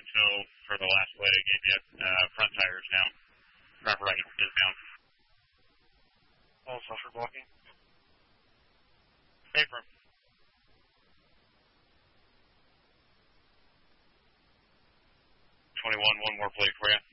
tow for the last leg. Gave you front tires down. Front right is down. All suffer blocking. Paper. 21, one more plate for you.